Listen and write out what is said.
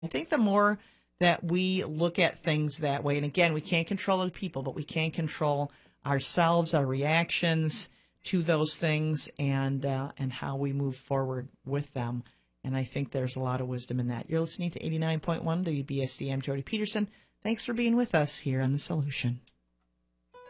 I think the more that we look at things that way, and again, we can't control other people, but we can control ourselves, our reactions to those things, and how we move forward with them. And I think there's a lot of wisdom in that. You're listening to 89.1 WBSD. I'm Jody Peterson. Thanks for being with us here on The Solution.